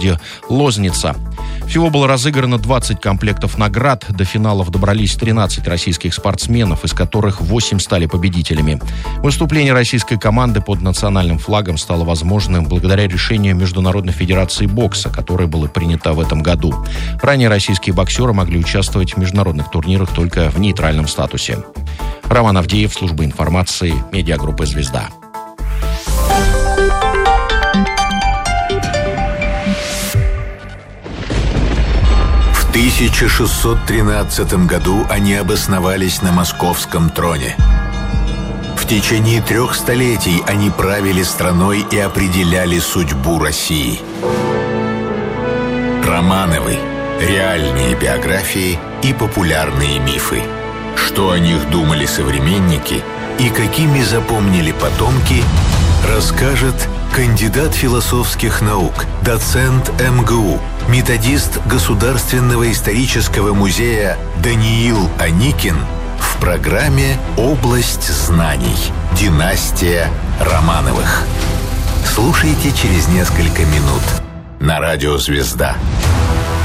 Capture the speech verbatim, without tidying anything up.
городе Лозница. Всего было разыграно двадцать комплектов наград. До финалов добрались тринадцать российских спортсменов, из которых восемь стали победителями. Выступление российской команды под национальным флагом стало возможным благодаря решению Международной федерации бокса, которое было принято в этом году. Ранее российские боксеры могли участвовать в международных турнирах только в нейтральном статусе. Роман Авдеев, служба информации, медиагруппы «Звезда». В тысяча шестьсот тринадцатом году они обосновались на московском троне. В течение трех столетий они правили страной и определяли судьбу России. Романовы. Реальные биографии и популярные мифы. Что о них думали современники и какими запомнили потомки, расскажет кандидат философских наук, доцент эм гэ у, методист Государственного исторического музея Даниил Аникин в программе «Область знаний. Династия Романовых». Слушайте через несколько минут на радио «Звезда».